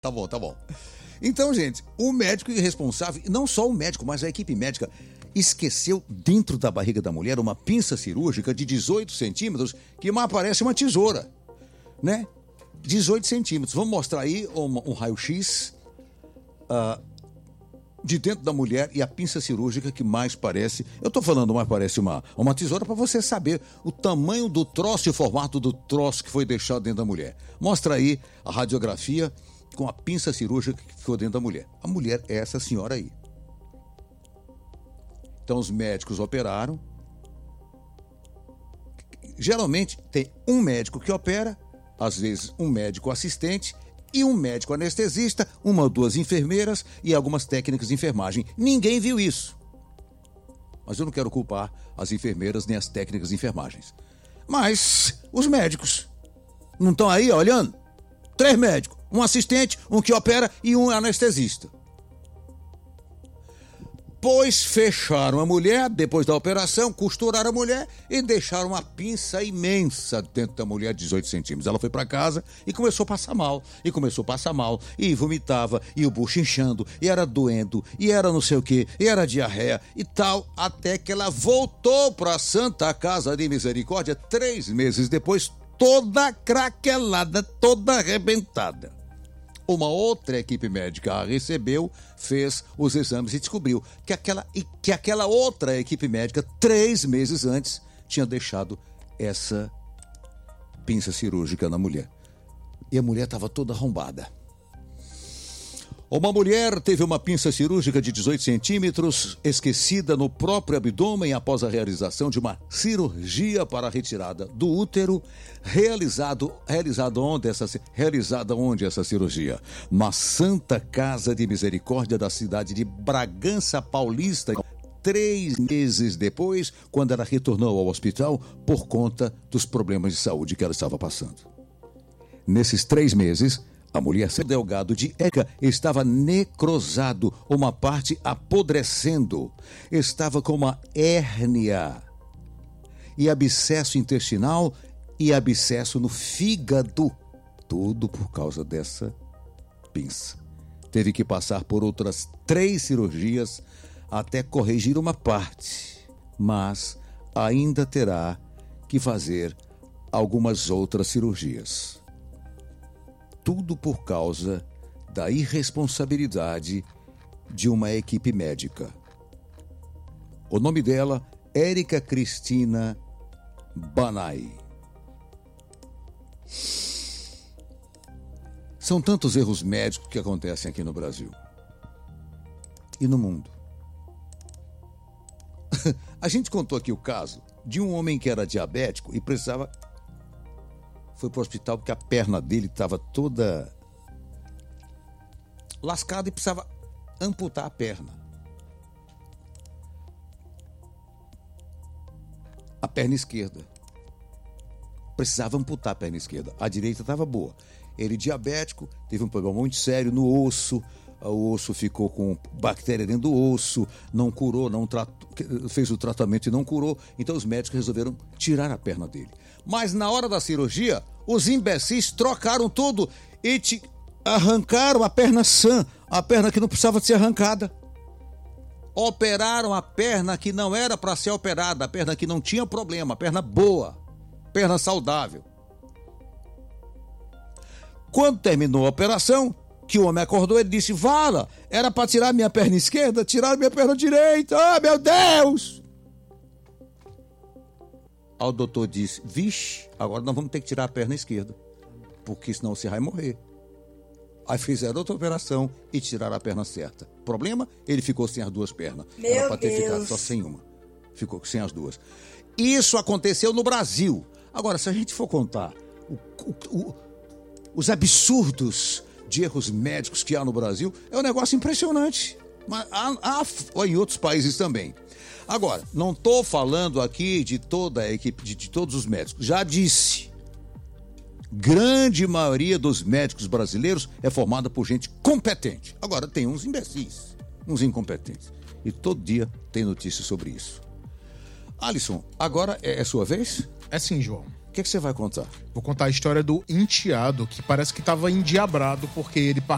Tá bom. Então, gente, o médico responsável, não só o médico, mas a equipe médica, esqueceu dentro da barriga da mulher uma pinça cirúrgica de 18 centímetros, que mais parece uma tesoura, né? 18 centímetros. Vamos mostrar aí um raio-x de dentro da mulher e a pinça cirúrgica que mais parece... Eu tô falando mais parece uma tesoura para você saber o tamanho do troço e o formato do troço que foi deixado dentro da mulher. Mostra aí a radiografia com a pinça cirúrgica que ficou dentro da mulher. A mulher é essa senhora aí. Então os médicos operaram. Geralmente tem um médico que opera, às vezes um médico assistente e um médico anestesista, uma ou duas enfermeiras e algumas técnicas de enfermagem. Ninguém viu isso. Mas eu não quero culpar as enfermeiras nem as técnicas de enfermagens. Mas os médicos não estão aí olhando? 3 médicos, um assistente, um que opera e um anestesista. Pois fecharam a mulher, depois da operação, costuraram a mulher e deixaram uma pinça imensa dentro da mulher de 18 centímetros. Ela foi para casa e começou a passar mal, e vomitava, e o bucho inchando, e era doendo, e era não sei o quê, e era diarreia e tal, até que ela voltou para a Santa Casa de Misericórdia 3 meses depois, toda craquelada, toda arrebentada. Uma outra equipe médica a recebeu, fez os exames e descobriu que aquela outra equipe médica, 3 meses antes, tinha deixado essa pinça cirúrgica na mulher. E a mulher estava toda arrombada. Uma mulher teve uma pinça cirúrgica de 18 centímetros esquecida no próprio abdômen após a realização de uma cirurgia para a retirada do útero. Realizada onde essa cirurgia? Na Santa Casa de Misericórdia da cidade de Bragança Paulista. 3 meses depois, quando ela retornou ao hospital por conta dos problemas de saúde que ela estava passando. Nesses 3 meses, a mulher, seu delgado de Eca, estava necrosado, uma parte apodrecendo. Estava com uma hérnia e abscesso intestinal e abscesso no fígado. Tudo por causa dessa pinça. Teve que passar por outras 3 cirurgias até corrigir uma parte, mas ainda terá que fazer algumas outras cirurgias. Tudo por causa da irresponsabilidade de uma equipe médica. O nome dela, Érica Cristina Banai. São tantos erros médicos que acontecem aqui no Brasil e no mundo. A gente contou aqui o caso de um homem que era diabético e precisava... Foi para o hospital porque a perna dele estava toda lascada e precisava amputar a perna. A perna esquerda. Precisava amputar a perna esquerda. A direita estava boa. Ele, diabético, teve um problema muito sério no osso. O osso ficou com bactéria dentro do osso, não curou, fez o tratamento e não curou. Então os médicos resolveram tirar a perna dele. Mas na hora da cirurgia, os imbecis trocaram tudo e arrancaram a perna sã, a perna que não precisava ser arrancada. Operaram a perna que não era para ser operada, a perna que não tinha problema, a perna boa, perna saudável. Quando terminou a operação, que o homem acordou, ele disse: Vala, era para tirar minha perna esquerda, tiraram minha perna direita, meu Deus! Aí o doutor disse: vixe, agora nós vamos ter que tirar a perna esquerda, porque senão você vai morrer. Aí fizeram outra operação e tiraram a perna certa. Problema? Ele ficou sem as 2 pernas. Era para ter ficado só sem uma. Ficou sem as 2. Isso aconteceu no Brasil. Agora, se a gente for contar os absurdos de erros médicos que há no Brasil, é um negócio impressionante. Mas há em outros países também. Agora, não estou falando aqui de toda a equipe, de todos os médicos. Já disse, grande maioria dos médicos brasileiros é formada por gente competente. Agora, tem uns imbecis, uns incompetentes. E todo dia tem notícias sobre isso. Alisson, agora é sua vez? É sim, João. O que você vai contar? Vou contar a história do enteado, que parece que estava endiabrado porque ele